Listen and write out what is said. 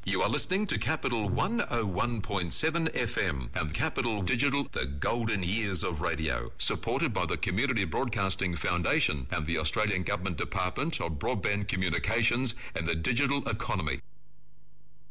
You are listening to Capital 101.7 FM and Capital Digital, the golden years of radio, supported by the Community Broadcasting Foundation and the Australian Government Department of Broadband Communications and the Digital Economy.